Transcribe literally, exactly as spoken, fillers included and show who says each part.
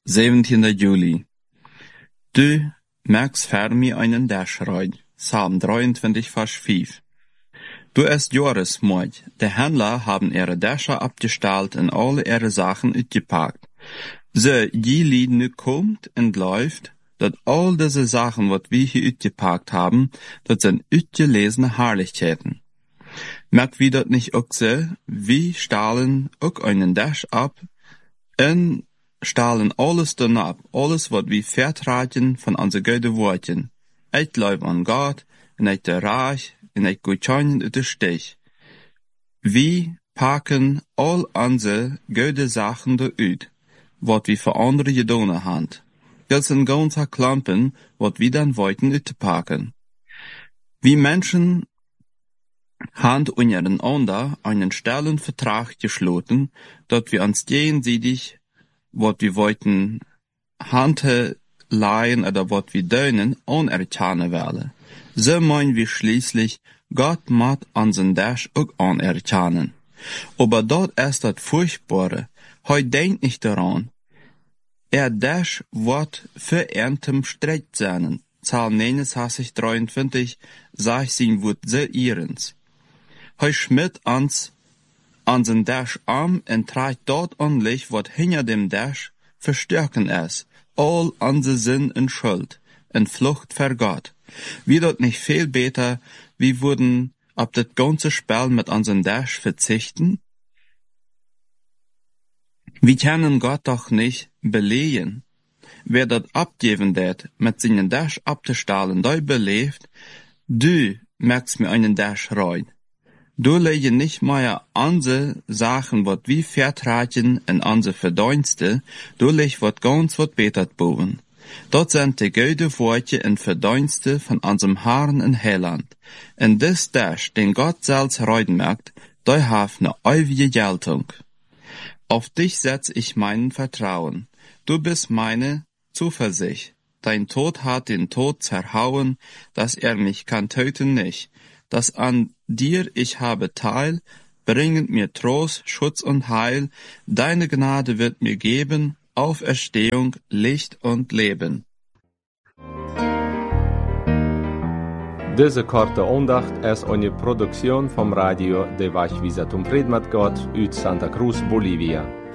Speaker 1: zeventiende Juli. Du merkst für mich einen Dashreid. Psalm dreiundzwanzig, Vers fünf. Du es Jahresmord. Die Händler haben ihre Dasher abgestellt und alle ihre Sachen uitgepackt. So, die Lied nu kommt und läuft, dat all diese Sachen, wat wir hier uitgepackt haben, dat sind uitgelesene Herrlichkeiten. Merkt wie dat nicht auch so? Wir stahlen auch einen Dash ab und stahlen alles dann ab, alles wat wir vertragen von unser gute Worten. Ich glaub an Gott, und ich der Reich, und ich gutscheinen ut der Stich. Wir packen all unsere gute Sachen da uit, wat wir für andere gedonen haben. Das sind ganze Klampen, wat wir dann wollten uitpacken. Wir Menschen haben untereinander einen stellen Vertrag geschlossen, dat wir uns gegenseitig, wat wir wollten, Hande leihen oder wat wir dönen, anerkennen wollen. So meinen wir schließlich, Gott macht unseren Dash auch anerkennen. Aber dort ist das Furchtbare. Heute denkt nicht daran. Er Dash wird für erntem Streit sein. Zahl neunundsechzig, dreiundzwanzig, sagt sein Wort sehr ihrens. Heu schmidt uns unseren Dash am und trägt dort ordentlich, wat hinter dem Dash verstärken es. All unsere Sinn und Schuld, und Flucht vor Gott. Wie dort nicht viel besser, wir würden ab das ganze Spiel mit unserem Dash verzichten? Wir können Gott doch nicht belehen. Wer das abgeben wird, mit seinen Dash abzustahlen, der belebt, du merkst mir einen Dash rein. Du lege nicht mehr unsere Sachen, wat wir vertragen, in unsere Verdienste, du leg wat ganz wat betert boven. Dort sind die gute Worte und Verdienste von unserem Herrn und Heiland. Und das Dash, den Gott selbst rein merkt, der hat eine ewige Geltung. Auf dich setz ich meinen Vertrauen. Du bist meine Zuversicht. Dein Tod hat den Tod zerhauen, dass er mich kann töten nicht. Dass an dir ich habe Teil, bringend mir Trost, Schutz und Heil. Deine Gnade wird mir geben, Auferstehung, Licht und Leben.
Speaker 2: Diese korte Andacht ist eine Produktion vom Radio de Vachvisatum Predmat Gott uit Santa Cruz, Bolivia.